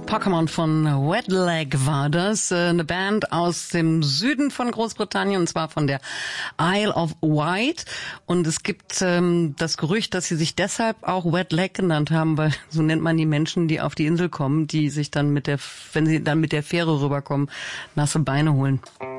Pokémon von Wet Leg war das, eine Band aus dem Süden von Großbritannien, und zwar von der Isle of Wight. Und es gibt das Gerücht, dass sie sich deshalb auch Wet Leg genannt haben, weil so nennt man die Menschen, die auf die Insel kommen, die sich dann wenn sie dann mit der Fähre rüberkommen, nasse Beine holen.